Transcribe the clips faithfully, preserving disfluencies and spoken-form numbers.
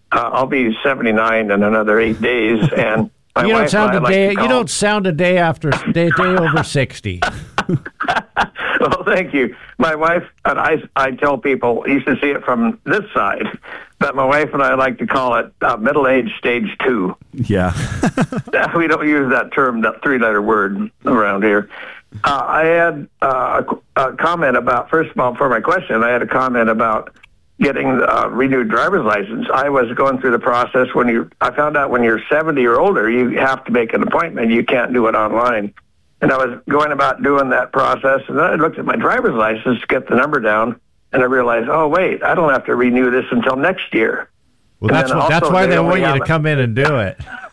uh, I'll be seventy-nine in another eight days, and my you don't wife sound and a I day. like to You call- don't sound a day after day, day over sixty. Well, thank you. My wife and I, I tell people, you should see it from this side, but my wife and I like to call it uh, middle age stage two. Yeah. We don't use that term, that three-letter word around here. Uh, I had uh, a, a comment about, first of all, for my question, I had a comment about getting a renewed driver's license. I was going through the process when you, I found out when you're seventy or older, you have to make an appointment. You can't do it online. And I was going about doing that process, and then I looked at my driver's license to get the number down, and I realized, oh, wait, I don't have to renew this until next year. Well, And that's then what, that's also why they they want only you have to a- come in and do it.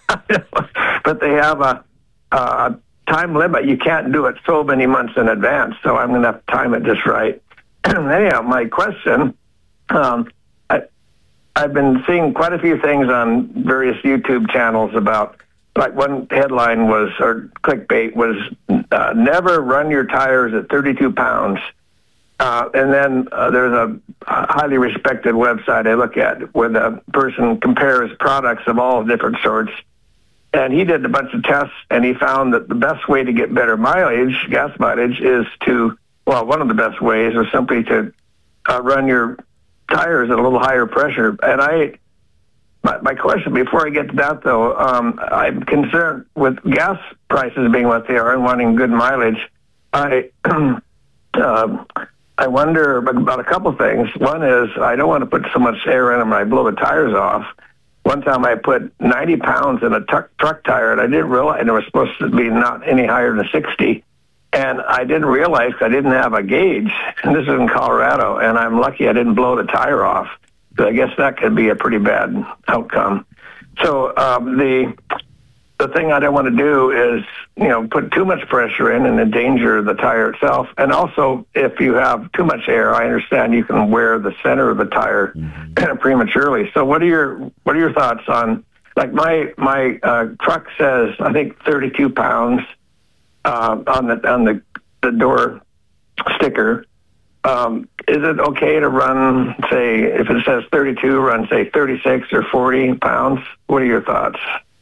But they have a, a time limit. You can't do it so many months in advance, so I'm going to have to time it just right. Anyhow, my question, um, I, I've been seeing quite a few things on various YouTube channels about, like one headline was, or clickbait was, uh, never run your tires at thirty-two pounds. Uh, and then uh, there's a, a highly respected website I look at where the person compares products of all different sorts. And he did a bunch of tests, and he found that the best way to get better mileage, gas mileage, is to, well, one of the best ways is simply to uh, run your tires at a little higher pressure. And I, my, my question before I get to that, though, um, I'm concerned with gas prices being what they are and wanting good mileage. I, uh, I wonder about a couple things. One is I don't want to put so much air in them when I blow the tires off. One time I put ninety pounds in a truck, truck tire, and I didn't realize it was supposed to be not any higher than sixty. And I didn't realize I didn't have a gauge. And this is in Colorado, and I'm lucky I didn't blow the tire off. But I guess that could be a pretty bad outcome. So um, the the thing I don't want to do is, you know, put too much pressure in and endanger the tire itself. And also, if you have too much air, I understand you can wear the center of the tire mm-hmm. prematurely. So, what are your what are your thoughts on, like my my uh, truck says I think thirty-two pounds uh, on the on the the door sticker. Um, is it okay to run, say, if it says thirty-two, run say thirty-six or forty pounds? What are your thoughts?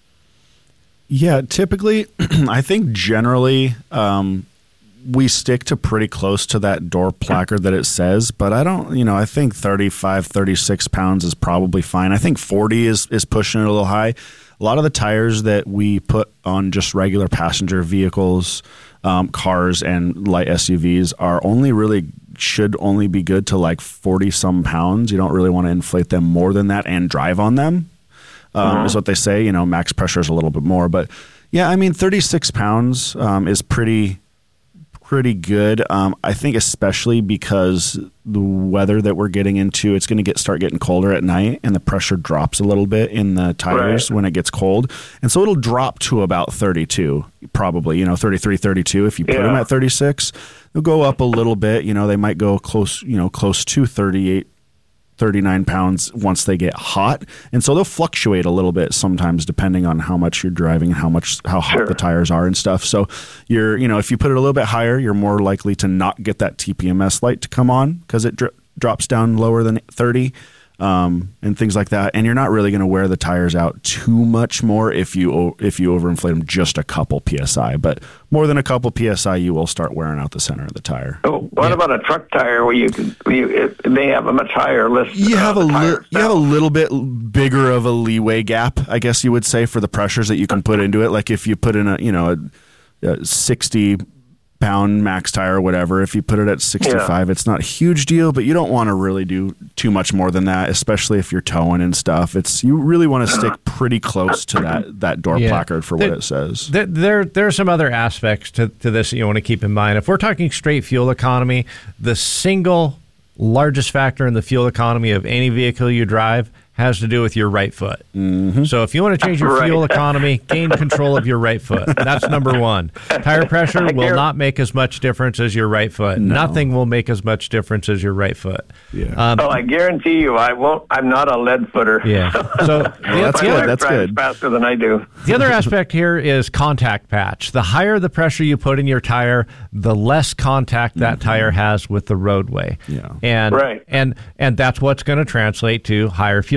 Yeah, typically, I think generally um, we stick to pretty close to that door placard that it says, but I don't, you know, I think thirty-five, thirty-six pounds is probably fine. I think forty is, is pushing it a little high. A lot of the tires that we put on just regular passenger vehicles, um, cars, and light S U Vs are only really, should only be good to like forty some pounds. You don't really want to inflate them more than that and drive on them. Um, uh-huh. Is what they say. You know, max pressure is a little bit more, but yeah, I mean, thirty-six pounds um, is pretty, pretty good. Um, I think especially because the weather that we're getting into, it's going to get start getting colder at night, and the pressure drops a little bit in the tires right. when it gets cold, and so it'll drop to about thirty-two, probably. You know, thirty-three, thirty-two. If you put yeah. them at thirty-six, they'll go up a little bit. You know, they might go close. You know, close to thirty-eight. thirty-nine pounds once they get hot, and so they'll fluctuate a little bit sometimes depending on how much you're driving and how much how hot sure. the tires are and stuff. So you're you know if you put it a little bit higher, you're more likely to not get that T P M S light to come on because it dri- drops down lower than thirty um, and things like that. And you're not really going to wear the tires out too much more if you if you overinflate them just a couple P S I, but more than a couple P S I, you will start wearing out the center of the tire. Oh, what yeah. about a truck tire where you can, you it may have a much higher list? You have uh, a li- you have a little bit bigger of a leeway gap, I guess you would say, for the pressures that you can put into it. Like if you put in a you know a, a sixty pound max tire or whatever, if you put it at sixty-five, yeah. it's not a huge deal, but you don't want to really do too much more than that, especially if you're towing and stuff. It's you really want to stick pretty close to that that door yeah. placard for what there, it says. There, there there are some other aspects to, to this that you want to keep in mind. If we're talking straight fuel economy, the single largest factor in the fuel economy of any vehicle you drive has to do with your right foot. Mm-hmm. So if you want to change your right. fuel economy, gain control of your right foot. That's number one. Tire pressure will not make as much difference as your right foot. No. Nothing will make as much difference as your right foot. Yeah. Um, oh, I guarantee you, I won't. I'm not a lead footer. Yeah. So well, that's my good. That's drives good. Faster than I do. The other aspect here is contact patch. The higher the pressure you put in your tire, the less contact that mm-hmm. tire has with the roadway. Yeah. And right. and and that's what's going to translate to higher fuel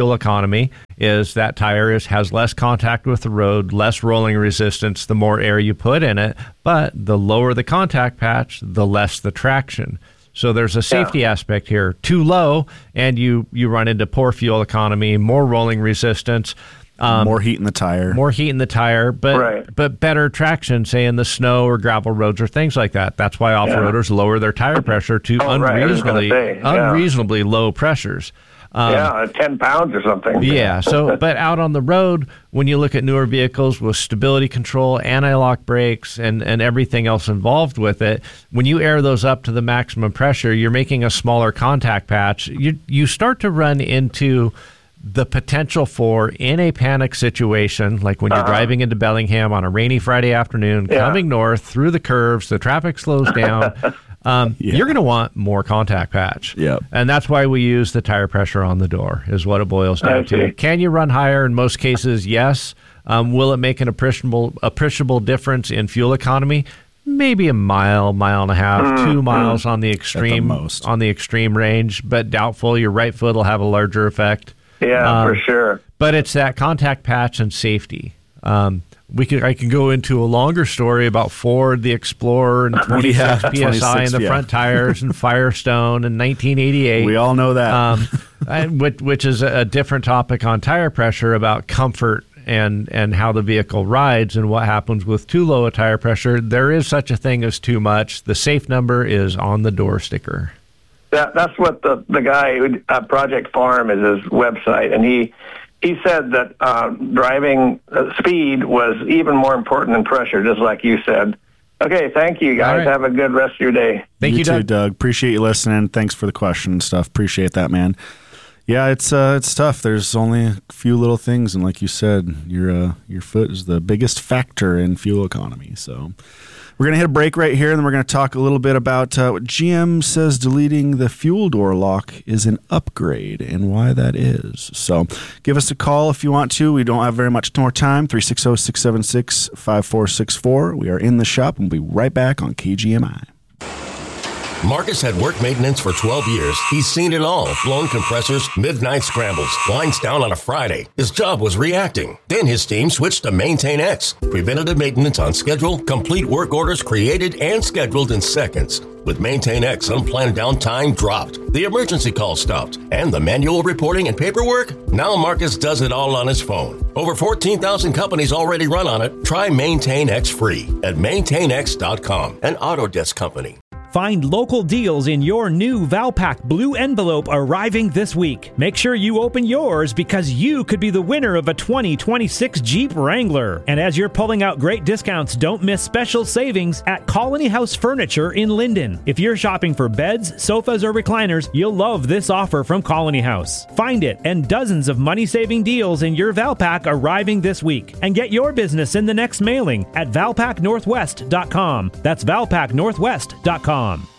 fuel economy is that tire is has less contact with the road, less rolling resistance the more air you put in it, but the lower the contact patch, the less the traction. So there's a safety yeah. aspect here. Too low, and you, you run into poor fuel economy, more rolling resistance. Um, more heat in the tire. More heat in the tire, but right. but better traction, say in the snow or gravel roads or things like that. That's why off-roaders yeah. lower their tire pressure to oh, unreasonably right. yeah. unreasonably low pressures. Um, yeah, ten pounds or something. Yeah. So, but out on the road, when you look at newer vehicles with stability control, anti-lock brakes, and, and everything else involved with it, when you air those up to the maximum pressure, you're making a smaller contact patch. You you start to run into the potential for, in a panic situation, like when you're uh-huh. driving into Bellingham on a rainy Friday afternoon, yeah. coming north through the curves, the traffic slows down. Um, yeah. You're going to want more contact patch. Yep. And that's why we use the tire pressure on the door, is what it boils down to. Can you run higher? In most cases, yes. Um, will it make an appreciable appreciable difference in fuel economy? Maybe a mile, mile and a half, mm, two miles mm. on the extreme At the most. on the extreme range, but doubtful. Your right foot will have a larger effect. Yeah, um, for sure. But it's that contact patch and safety. Um, We could. I can go into a longer story about Ford, the Explorer, and twenty-six yeah, P S I in the yeah. front tires, and Firestone in nineteen eighty-eight. We all know that. Um, and which, which is a different topic on tire pressure, about comfort and, and how the vehicle rides and what happens with too low a tire pressure. There is such a thing as too much. The safe number is on the door sticker. That, that's what the, the guy, who, uh, Project Farm is his website, and he... He said that uh, driving uh, speed was even more important than pressure, just like you said. Okay, thank you, guys. Right. Have a good rest of your day. Thank you, you Doug. too, Doug. Appreciate you listening. Thanks for the question and stuff. Appreciate that, man. Yeah, it's uh, it's tough. There's only a few little things, and like you said, your uh, your foot is the biggest factor in fuel economy. So we're going to hit a break right here, and then we're going to talk a little bit about uh, what G M says deleting the fuel door lock is an upgrade and why that is. So give us a call if you want to. We don't have very much more time. three six zero, six seven six, five four six four. We are in the shop, and we'll be right back on K G M I. Marcus had work maintenance for twelve years. He's seen it all. Blown compressors, midnight scrambles, lines down on a Friday. His job was reacting. Then his team switched to Maintain X. Preventative maintenance on schedule, complete work orders created and scheduled in seconds. With Maintain X, unplanned downtime dropped, the emergency call stopped, and the manual reporting and paperwork? Now Marcus does it all on his phone. Over fourteen thousand companies already run on it. Try Maintain X free at maintain x dot com, an Autodesk company. Find local deals in your new Valpak Blue Envelope arriving this week. Make sure you open yours because you could be the winner of a twenty twenty-six Jeep Wrangler. And as you're pulling out great discounts, don't miss special savings at Colony House Furniture in Linden. If you're shopping for beds, sofas, or recliners, you'll love this offer from Colony House. Find it and dozens of money-saving deals in your Valpak arriving this week. And get your business in the next mailing at valpak northwest dot com. That's valpak northwest dot com.